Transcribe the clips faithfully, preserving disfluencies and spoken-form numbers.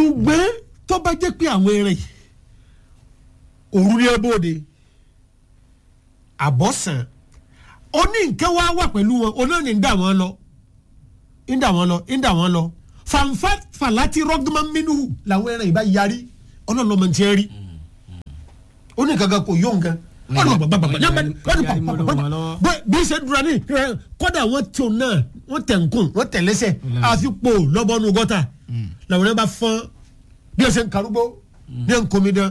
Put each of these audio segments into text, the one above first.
ṣùgbọ́n tó bá jẹ́ pé àwọn ẹran yìí òru ní ẹbọdẹ àbọ̀sán ó ní nǹkan wá wà pẹ̀lú wọn onáà ní ń dà wọ́n lọ ń dà wọ́n lọ ń dà wọ́n lọ fanfa falati rọgman minuhu làwọn ẹran yìí bá yarí ọlọ́lọ́mọ tí ẹ rí ó ní kankan kò yóò nǹkan bí ṣe dúró ní kọ́dà wọ́n tí o náà wọ́n tẹ̀ nkùn wọ́n tẹ̀ lẹ́sẹ̀ àfi pò lọ́bọ̀nù gọ́tà làwọn ẹran bá fọ́n bí ẹ ṣe ń karúgbó ní ẹ̀ ń komi dán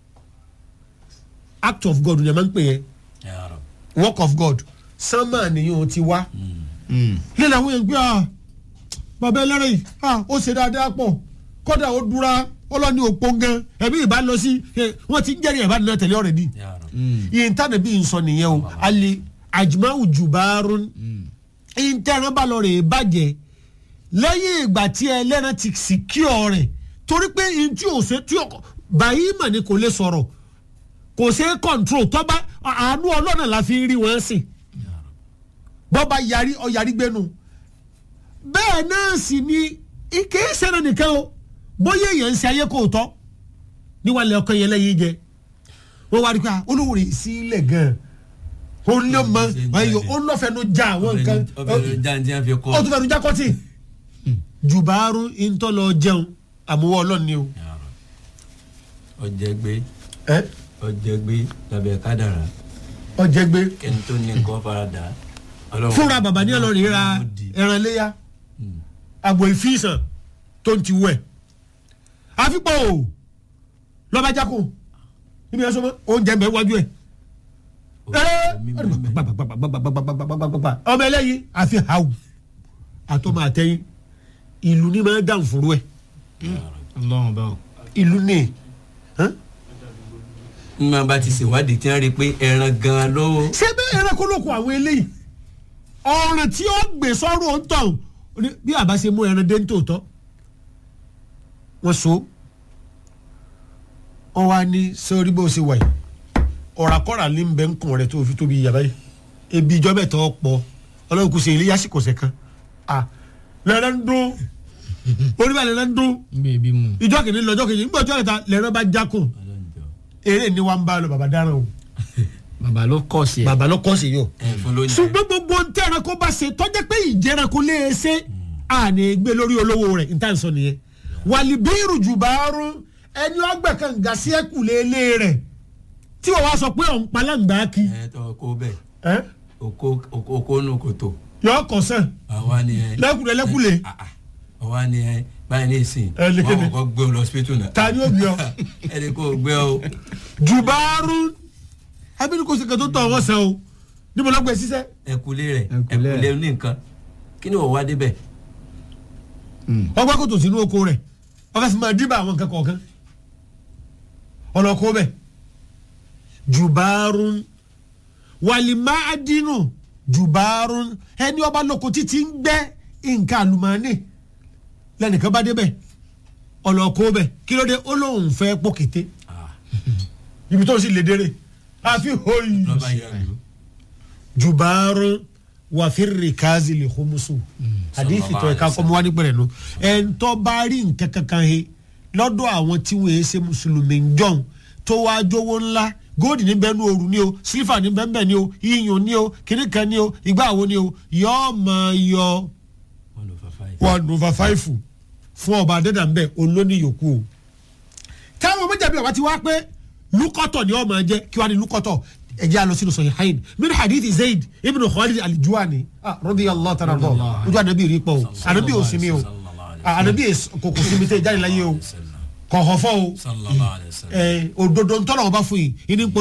act of God ní ẹ máa ń pè yẹn work of God sánmà nìyẹn ti wá lílẹ̀ àwọn yẹn gbé ah bàbá ẹlẹ́rìí yìí ah ó ṣe dáadáa pọ̀ kọ́dà ó dúra ọlọ́ni òpó gan ẹ̀mí ìbá lọ sí wọ́n ti ń jẹ́rìí ẹ̀bá nínú tẹ̀lé ọ̀rẹ́dì yìí tánà bí n sọ nìyẹn o alẹ́ àjùmáwò jùbárún ìntẹ̀rán bá lọ rè é bàjẹ́ lẹ́yìn ìgbà tí ẹlẹ́rìí ti secure rẹ̀ torí pé ntí ò ṣe tí báyìí mà ní kò lè sọ̀rọ̀ kò ṣe é control tọ́ba àánú ọlọ́nà la fi rí wọn sìn bọ́ba yarí ọ yarí gbénu bẹ́ẹ̀ náà sì ni ike sẹ́nà nìkan o bóyá èèyàn ń ṣe ayé kò tọ́ níwájú ọkọ yẹn lẹ́yìn jẹ wọ́n wá rí i pé olówó rẹ̀ sílẹ̀ gan-an ó ní ọmọ ó ń lọ́fẹ̀ẹ́nu já àwọn nǹkan ó tún fẹ́ẹ́nu já kọ́tì jùbárù ìntọ́lọ jẹun àmúwọ́ ọlọ́ni o. ọ̀jẹ̀gbé ọ̀jẹ̀gbé tàbí kádàrá ọ̀jẹ̀gbé kẹ́ni tó ní nǹkan farada. fúnra bàbá ní ọlọ́rin ra ẹran léyà àgbò ìfísàn tó ń ti wẹ̀ àfipọ̀ o lọ́ba jákò níbi ẹ̀sọ́ mọ́ oúnjẹ mẹ́ wájú ẹ̀ ọmọ ẹlẹ́yìn àfi hàù àtọ́mọ àtẹ́yìn ìlú ní máa dáhùn fúru ẹ̀ ìlú ní n máa bá ti ṣèwádìí tí wọ́n rí i pé ẹran gan-an lọ́wọ́. ṣé bẹ́ẹ̀ ẹran kó lóko àwọn eléyìí ọ̀ràn tí ó gbé sọ́rọ̀ ó ń tàn bí àbá ṣe mú ẹran dé ń tòótọ́ wọ́n so wọ́n wá ní sórí bó ṣe wà yìí ọ̀ràkọ́rà ní bẹ́ẹ̀ ń kùn rẹ̀ tó fi tóbi yàrá yìí ebi ìjọ bẹ́ẹ̀ tọ́ pọ̀ ọlọ́run kò ṣe ilé yásìkò ṣẹ̀ kan ah lẹ́rẹ́ ń dún oníbà lẹ́rẹ́ ń dún ìjọ kìíní lọ́jọ́ kìíní nígbà ọjọ́ kẹta lẹ́rẹ́ bá jákùn eré ni wọ́n ń bá lọ bàbá dáràn o bàbá ló kọ́ sí ẹ bàbá ló kọ́ sí yọ ṣùgbọ́n gbogbo ntẹ́ ẹranko bá ṣe tọ́jẹ́ pé ìjẹ́ranko lè ṣe àní gbé lórí olówó rẹ̀ níta sọ nìyẹn wàlíbírù jùbárù ẹni ọgbẹ́ kan gà sí ẹ̀kú lélẹ̀ rẹ̀ tí wọ́n wá sọ pé òun palangba kí. ẹ tọ́ kó bẹ́ẹ̀ oko oko nu kòtò. yọ ọkọ̀ sàn àwa ni ẹ lẹ́kùlẹ̀ lẹ́kùlẹ̀. àwa ni ẹ báyìí ní ìsìn wọn kò gbé ọ lọ hospital náà. ta ni ó gbé ọ. ẹni kò gbé ọ. jùbárù abínú kò sí kan tó tọ̀ wọ́n sàn o níbo ló gbé sísẹ́. ẹkùlé rẹ ẹkùlé ní nǹkan kí ni wọ́n wá débẹ̀. ọgbà kò tó sínú oko rẹ̀ ọkà sì máa dìbò àwọn nǹkan kọ̀ọ̀kan ọlọ́kọ́ bẹ̀ jùbárù wàlímáàdínù jùbárù ẹni ọba lóko títí ń gbẹ́ nǹkan àlùmọ́ọ́nì lẹ́nìkan bá débẹ̀ ọlọ́kọ́ bẹ̀ kí ló dé ó lóun fẹ́ pòkété ibi tó sì lè dérè àfi hoyi jùbárù wàfíìrì káàzì lè homusu àdìsí tó ẹ̀ka kọ́mọ́ wá nípẹ̀rẹ̀ nù ẹ̀ ń tọ́ bá rí nǹkan kankan he lọ́dọ̀ àwọn tí wọ́n ṣe mùsùlùmí jọ̀n tó wá jówó ńlá góòdì ní bẹ́ẹ̀ ní òru ní o sílífà ní bẹ́ẹ̀ bẹ́ẹ̀ ní o iyùn ní o kìnnìkan ní o ìgbà wo ní o yọ́ọ́ máa yọ one over five fún ọba adẹ́dà ń bẹ̀ olóní yòókù o. táwọn méjèèjì ọba ti wá pé lukọ́tọ̀ ni ọ máa jẹ́ kí wàá ní lukọ́tọ̀ ẹ̀jẹ̀ àlọ́ sínú sọ̀yìn haid min hadith zayd ibn khalid al-juwani radiyallahu ta'ala anhu ojú ànábì rí pọ̀ o ànábì ò sinmi o ànábì kòkò sinmi tẹ́ jáde láyé o kọ̀ọ̀fọ́ o òdodo ntọ́nà ọba fún yìí ìní ń polo.